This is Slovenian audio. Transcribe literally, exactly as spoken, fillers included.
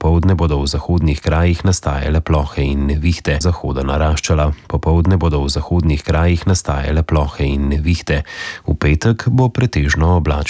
popoldne bodo v zahodnih krajih nastajale plohe in nevihte, zahoda naraščala. Popoldne bodo v zahodnih krajih nastajale plohe in nevihte. V petek bo pretežno oblačno.